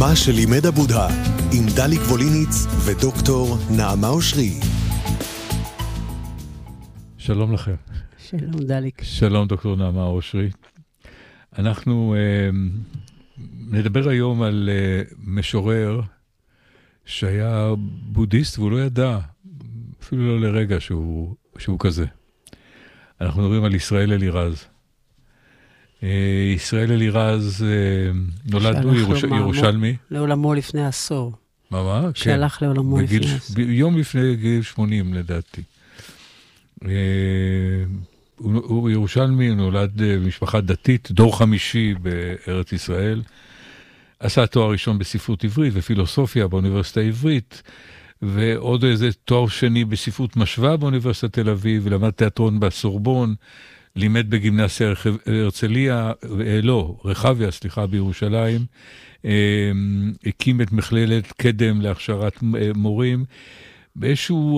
מה שלימד הבודה, עם דליק ווליניץ ודוקטור נעמה אושרי. שלום לכם. שלום דליק. שלום דוקטור נעמה אושרי. אנחנו נדבר היום על משורר שהיה בודהיסט והוא לא ידע, אפילו לא לרגע שהוא כזה. אנחנו מדברים על ישראל אלירז. ישראל אלירז נולד ירושלמי. לעולמו לפני עשור. מה? שהלך לעולמו לפני עשור. יום לפני גיל 80 לדעתי. הוא ירושלמי, הוא נולד במשפחה דתית, דור חמישי בארץ ישראל. עשה תואר ראשון בספרות עברית ופילוסופיה באוניברסיטה העברית, ועוד איזה תואר שני בספרות משווה באוניברסיטת תל אביב, ולמד תיאטרון בסורבון, לימד בגימנסיה רחביה, בירושלים, הקים את מכללת קדם להכשרת מורים. באיזשהו